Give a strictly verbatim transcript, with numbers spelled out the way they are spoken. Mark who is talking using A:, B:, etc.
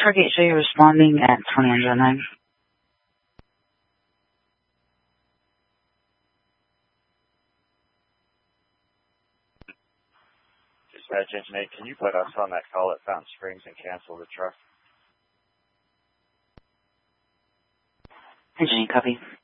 A: target show you responding at twenty-one oh nine.
B: Dispatch Engine eight, can you put us on that call at Fountain Springs and cancel the truck?
A: Engine eight, copy.